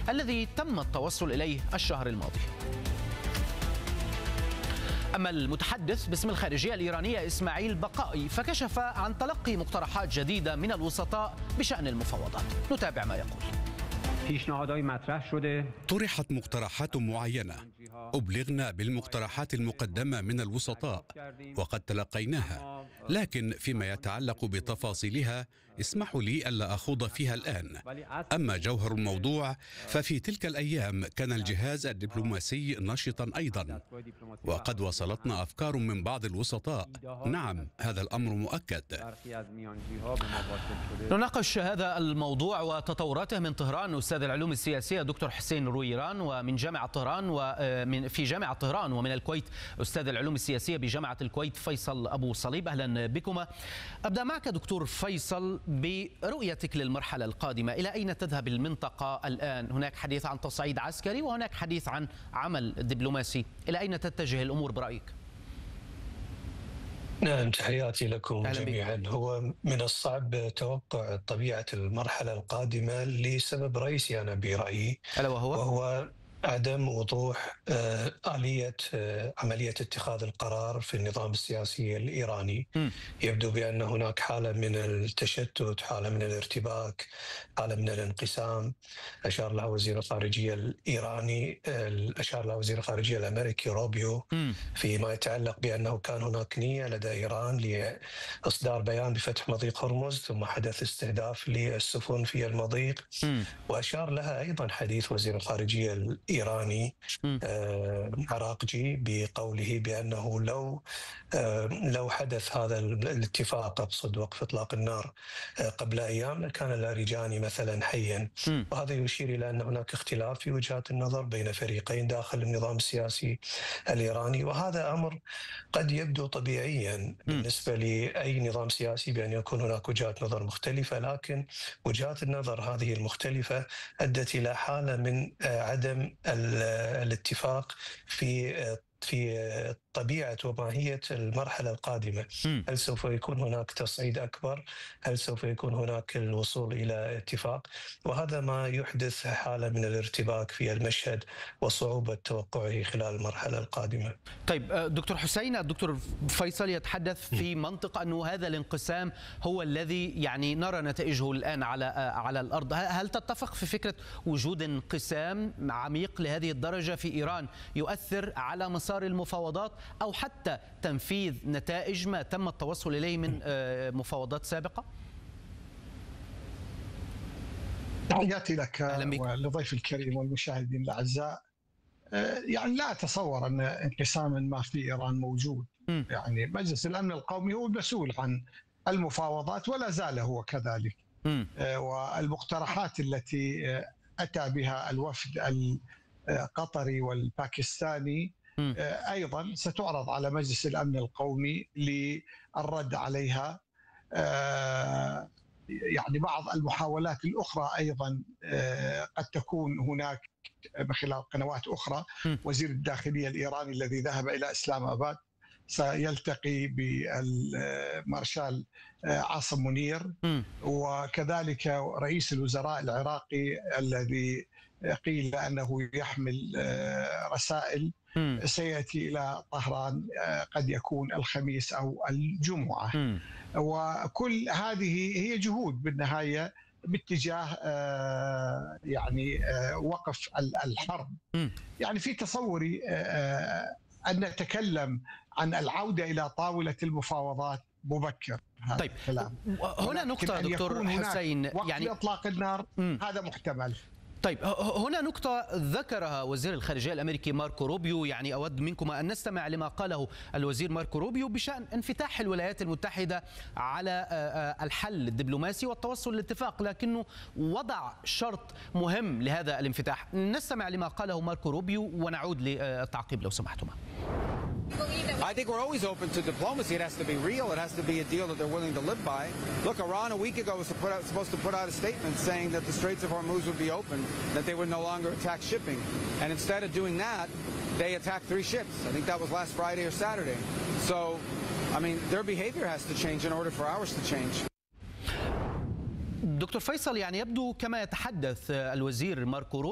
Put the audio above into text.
الذي تم التوصل إليه الشهر الماضي. أما المتحدث باسم الخارجية الإيرانية إسماعيل بقائي فكشف عن تلقي مقترحات جديدة من الوسطاء بشأن المفاوضات. نتابع ما يقول. طرحت مقترحات معينة، أبلغنا بالمقترحات المقدمة من الوسطاء وقد تلقيناها، لكن فيما يتعلق بتفاصيلها اسمحوا لي ألا أخوض فيها الآن. أما جوهر الموضوع ففي تلك الأيام كان الجهاز الدبلوماسي نشطا أيضا، وقد وصلتنا أفكار من بعض الوسطاء. نعم، هذا الأمر مؤكد. نناقش هذا الموضوع وتطوراته من طهران أستاذ العلوم السياسية دكتور حسين رويران ومن جامعة طهران في جامعة طهران، ومن الكويت أستاذ العلوم السياسية بجامعة الكويت فيصل أبو صليب. أهلا بكما. أبدأ معك دكتور فيصل برؤيتك للمرحلة القادمة. إلى أين تذهب المنطقة الآن؟ هناك حديث عن تصعيد عسكري وهناك حديث عن عمل دبلوماسي. إلى أين تتجه الأمور برأيك؟ نعم، تحياتي لكم جميعا. هو من الصعب توقع طبيعة المرحلة القادمة لسبب رئيسي أنا برأيي، وهو عدم وضوح آلية عملية اتخاذ القرار في النظام السياسي الإيراني. يبدو بأن هناك حالة من التشتت، حالة من الارتباك، حالة من الانقسام. أشار لها وزير الخارجية الإيراني، أشار لها وزير الخارجية الأمريكي روبيو فيما يتعلق بأنه كان هناك نية لدى إيران لإصدار بيان بفتح مضيق هرمز، ثم حدث استهداف للسفن في المضيق. وأشار لها أيضا حديث وزير الخارجية الإيراني عراقجي بقوله بأنه لو حدث هذا الاتفاق، أقصد وقف إطلاق النار، قبل أيام لكان لاریجاني مثلا حيا. وهذا يشير إلى أن هناك اختلاف في وجهات النظر بين فريقين داخل النظام السياسي الإيراني، وهذا أمر قد يبدو طبيعيا بالنسبة لأي نظام سياسي بأن يكون هناك وجهات نظر مختلفة، لكن وجهات النظر هذه المختلفة أدت إلى حالة من عدم الاتفاق في طبيعة وماهية المرحلة القادمة. هل سوف يكون هناك تصعيد أكبر؟ هل سوف يكون هناك الوصول إلى اتفاق؟ وهذا ما يحدث حالة من الارتباك في المشهد وصعوبة توقعه خلال المرحلة القادمة. طيب دكتور حسين، الدكتور فيصل يتحدث في منطقة أنه هذا الانقسام هو الذي يعني نرى نتائجه الآن على الأرض. هل تتفق في فكرة وجود انقسام عميق لهذه الدرجة في إيران يؤثر على مسار المفاوضات أو حتى تنفيذ نتائج ما تم التوصل إليه من مفاوضات سابقة؟ تحياتي لك ولضيف الكريم والمشاهدين الأعزاء. يعني لا أتصور أن انقساما ما في إيران موجود. يعني مجلس الأمن القومي هو المسؤول عن المفاوضات ولا زال هو كذلك. والمقترحات التي أتى بها الوفد القطري والباكستاني أيضا ستعرض على مجلس الأمن القومي للرد عليها. يعني بعض المحاولات الأخرى أيضا قد تكون هناك من خلال قنوات أخرى. وزير الداخلية الإيراني الذي ذهب إلى إسلام آباد سيلتقي بالمارشال عاصم منير، وكذلك رئيس الوزراء العراقي الذي قيل أنه يحمل رسائل سيأتي إلى طهران، قد يكون الخميس أو الجمعة. وكل هذه هي جهود بالنهاية باتجاه يعني وقف الحرب. يعني في تصوري أن نتكلم عن العودة إلى طاولة المفاوضات مبكر. طيب هنا نقطة دكتور حسين، يعني إطلاق النار هذا محتمل. طيب هنا نقطة ذكرها وزير الخارجية الأمريكي ماركو روبيو. يعني أود منكم أن نستمع لما قاله الوزير ماركو روبيو بشأن انفتاح الولايات المتحدة على الحل الدبلوماسي والتوصل لاتفاق، لكنه وضع شرط مهم لهذا الانفتاح. نستمع لما قاله ماركو روبيو ونعود للتعقيب لو سمحتما. I think we're always open to diplomacy. It has to be real. It has to be a deal that they're willing to live by. Look, Iran a week ago was supposed to put out a statement saying that the Straits of Hormuz would be open, that they would no longer attack shipping. And instead of doing that, they attacked 3 ships. I think that was last Friday or Saturday. So, I mean, their behavior has to change in order for ours to change. دكتور فيصل، يعني يبدو كما يتحدث الوزير ماركو